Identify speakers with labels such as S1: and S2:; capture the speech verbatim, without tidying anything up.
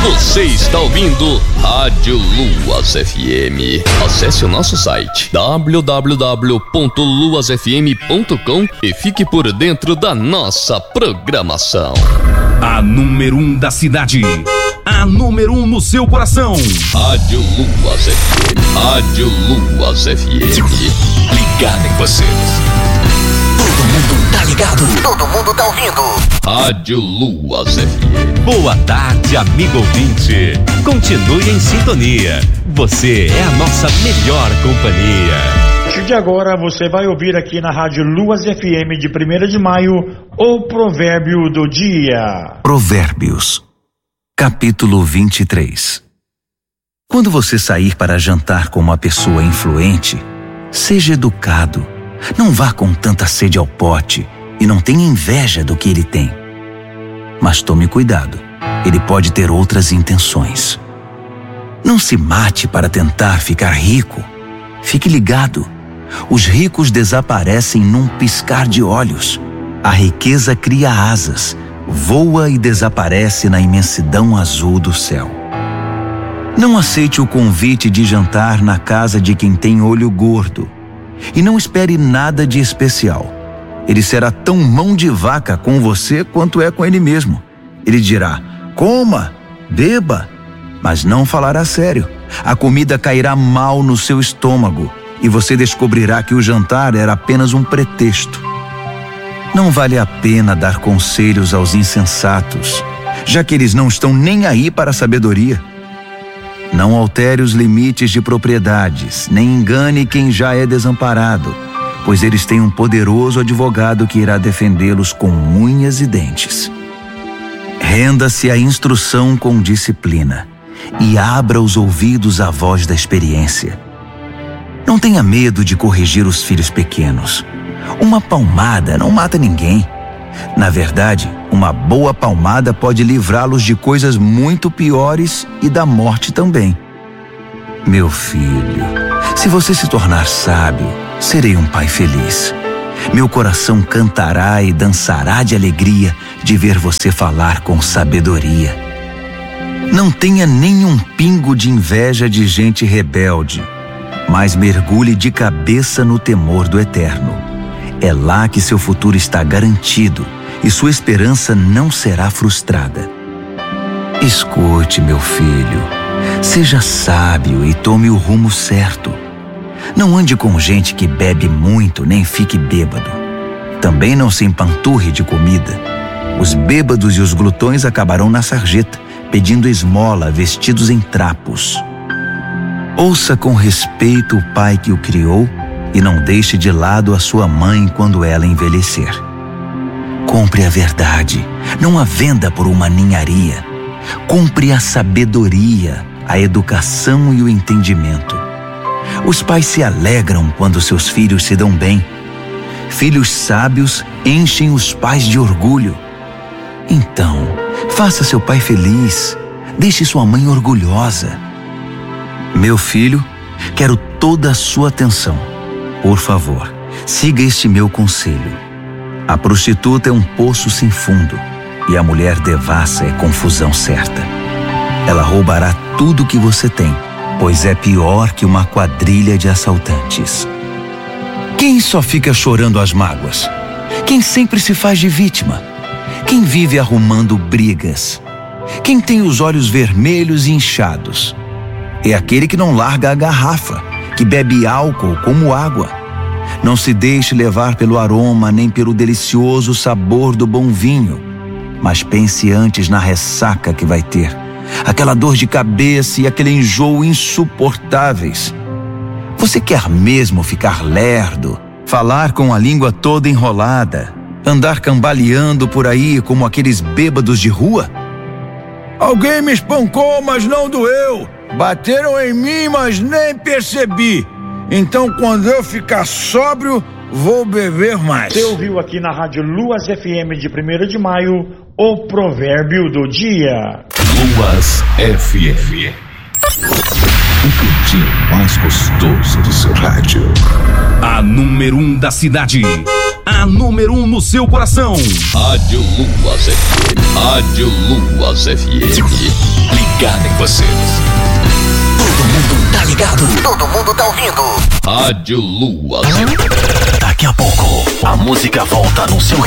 S1: Você está ouvindo Rádio Luas F M. Acesse o nosso site w w w ponto luas f m ponto com e fique por dentro da nossa programação.
S2: A número um da cidade. A número um no seu coração.
S1: Rádio Luas F M. Rádio Luas F M. Ligado em você.
S3: Todo mundo tá ligado. Todo mundo tá ouvindo.
S1: Rádio Luas F M.
S2: Boa tarde, amigo ouvinte. Continue em sintonia. Você é a nossa melhor companhia.
S4: A partir de agora você vai ouvir aqui na Rádio Luas F M de primeiro de maio o provérbio do dia.
S5: Provérbios, capítulo vinte e três. Quando você sair para jantar com uma pessoa influente, seja educado. Não vá com tanta sede ao pote e não tenha inveja do que ele tem. Mas tome cuidado, ele pode ter outras intenções. Não se mate para tentar ficar rico. Fique ligado. Os ricos desaparecem num piscar de olhos. A riqueza cria asas, voa e desaparece na imensidão azul do céu. Não aceite o convite de jantar na casa de quem tem olho gordo. E não espere nada de especial. Ele será tão mão de vaca com você quanto é com ele mesmo. Ele dirá, coma, beba, mas não falará sério. A comida cairá mal no seu estômago e você descobrirá que o jantar era apenas um pretexto. Não vale a pena dar conselhos aos insensatos, já que eles não estão nem aí para a sabedoria. Não altere os limites de propriedades, nem engane quem já é desamparado, pois eles têm um poderoso advogado que irá defendê-los com unhas e dentes. Renda-se à instrução com disciplina e abra os ouvidos à voz da experiência. Não tenha medo de corrigir os filhos pequenos. Uma palmada não mata ninguém. Na verdade, uma boa palmada pode livrá-los de coisas muito piores e da morte também. Meu filho, se você se tornar sábio, serei um pai feliz. Meu coração cantará e dançará de alegria de ver você falar com sabedoria. Não tenha nenhum pingo de inveja de gente rebelde, mas mergulhe de cabeça no temor do Eterno. É lá que seu futuro está garantido e sua esperança não será frustrada. Escute, meu filho, seja sábio e tome o rumo certo. Não ande com gente que bebe muito nem fique bêbado. Também não se empanturre de comida. Os bêbados e os glutões acabarão na sarjeta, pedindo esmola, vestidos em trapos. Ouça com respeito o pai que o criou e não deixe de lado a sua mãe quando ela envelhecer. Compre a verdade, não a venda por uma ninharia. Compre a sabedoria, a educação e o entendimento. Os pais se alegram quando seus filhos se dão bem. Filhos sábios enchem os pais de orgulho. Então, faça seu pai feliz. Deixe sua mãe orgulhosa. Meu filho, quero toda a sua atenção. Por favor, siga este meu conselho. A prostituta é um poço sem fundo e a mulher devassa é confusão certa. Ela roubará tudo que você tem, pois é pior que uma quadrilha de assaltantes. Quem só fica chorando as mágoas? Quem sempre se faz de vítima? Quem vive arrumando brigas? Quem tem os olhos vermelhos e inchados? É aquele que não larga a garrafa, que bebe álcool como água. Não se deixe levar pelo aroma nem pelo delicioso sabor do bom vinho, mas pense antes na ressaca que vai ter, aquela dor de cabeça e aquele enjoo insuportáveis. Você quer mesmo ficar lerdo, falar com a língua toda enrolada, andar cambaleando por aí como aqueles bêbados de rua? Alguém me espancou, mas não doeu. Bateram em mim, mas nem percebi. Então, quando eu ficar sóbrio, vou beber mais.
S4: Você ouviu aqui na Rádio Luas F M de primeiro de maio o provérbio do dia.
S1: Luas F M.
S2: O cantinho mais gostoso do seu rádio. A número um da cidade. A A número um no seu coração.
S1: Rádio Luas F M. Rádio Luas F M.
S3: Ligado em você. Todo mundo tá ligado. Todo mundo tá ouvindo.
S1: Rádio Luas F M.
S3: Daqui a pouco, a música volta no seu